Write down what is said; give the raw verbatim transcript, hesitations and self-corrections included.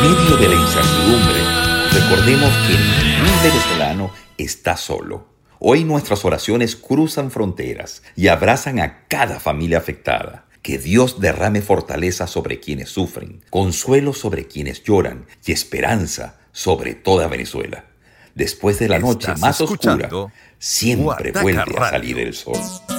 medio de la incertidumbre, recordemos que ningún venezolano está solo. Hoy nuestras oraciones cruzan fronteras y abrazan a cada familia afectada. Que Dios derrame fortaleza sobre quienes sufren, consuelo sobre quienes lloran y esperanza sobre toda Venezuela. Después de la noche Estás más oscura, escuchando siempre Guataca vuelve a Radio. salir el sol.